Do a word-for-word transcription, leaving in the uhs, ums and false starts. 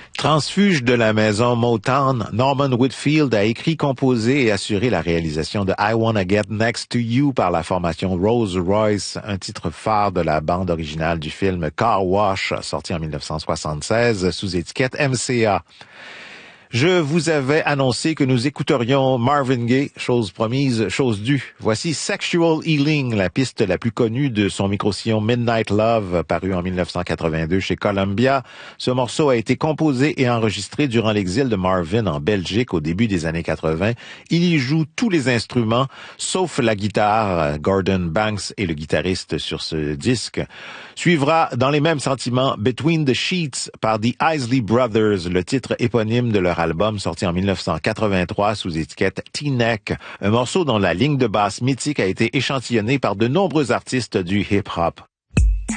Transfuge de la maison Motown, Norman Whitfield a écrit, composé et assuré la réalisation de I Wanna Get Next to You par la formation Rolls-Royce, un titre phare de la bande originale du film Car Wash, sorti en mille neuf cent soixante-seize sous étiquette M C A. Je vous avais annoncé que nous écouterions Marvin Gaye, chose promise, chose due. Voici Sexual Healing, la piste la plus connue de son micro-sillon Midnight Love, paru en mille neuf cent quatre-vingt-deux chez Columbia. Ce morceau a été composé et enregistré durant l'exil de Marvin en Belgique au début des années quatre-vingt. Il y joue tous les instruments, sauf la guitare. Gordon Banks est le guitariste sur ce disque. Suivra, dans les mêmes sentiments, Between the Sheets par The Isley Brothers, le titre éponyme de leur album sorti en mille neuf cent quatre-vingt-trois sous étiquette T-Neck, un morceau dont la ligne de basse mythique a été échantillonnée par de nombreux artistes du hip-hop.